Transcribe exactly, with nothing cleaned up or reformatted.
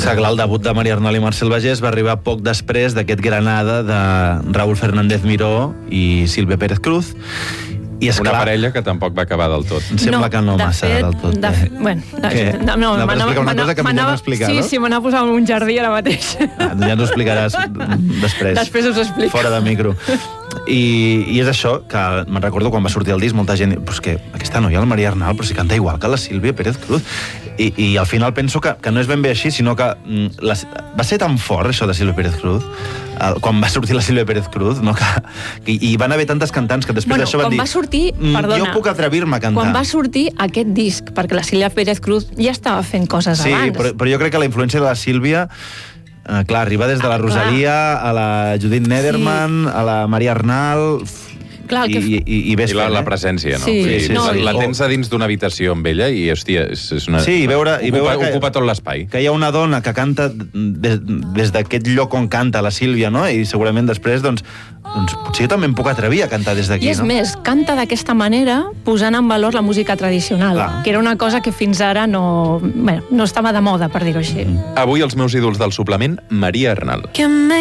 És que el debut de Maria Arnal i Marcel Bagés va arribar poc després d'aquest Granada de Raúl Fernández Miró i Sílvia Pérez Cruz. I és una clar, parella que tampoc va acabar del tot. em sembla No, que no de massa fet, del tot. de eh? fe- bueno, Què? no, no, Anaves a m'anava- explicar una cosa que millor m'anava- no explicar, sí, no? sí, m'anava a posar un jardí ara mateix. Ah, ja ens ho explicaràs després. Després us ho explico. Fora de micro. I, i és això, que me'n recordo quan va sortir el disc, molta gent... Però és que aquesta noia, la Maria Arnal, però si canta igual que la Sílvia Pérez Cruz. I, i al final penso que, que no és ben bé així, sinó que mm, la, va ser tan fort, això de Sílvia Pérez Cruz, el, quan va sortir la Sílvia Pérez Cruz, no? que, que, i van haver tantes cantants que després Bueno, d'això van quan dir... va sortir, "Mm, perdona, jo puc atrevir-me a cantar. Quan va sortir aquest disc, perquè la Sílvia Pérez Cruz ja estava fent coses Sí, abans. però, però jo crec que la influència de la Sílvia... Eh, clar, arriba des de la Ah, Rosalia a la Judith Nederman, sí. a la Maria Arnal... Clar, el i, que f- i, i, i ves I la, fent, la eh? presència, no? Sí, Vull dir, sí, la, sí. la tens a dins d'una habitació amb ella i, hòstia, és, és una... Sí, i veure- i ocupa, veure que- ocupa tot l'espai. Que hi ha una dona que canta des, des d'aquest lloc on canta la Sílvia, no? I segurament després, doncs, doncs potser jo també em puc atrevir a cantar des d'aquí, I és no? més, canta d'aquesta manera posant en valor la música tradicional, Clar. que era una cosa que fins ara no, bueno, no estava de moda, per dir-ho així. Avui els meus ídols del suplement, Maria Arnal. Que me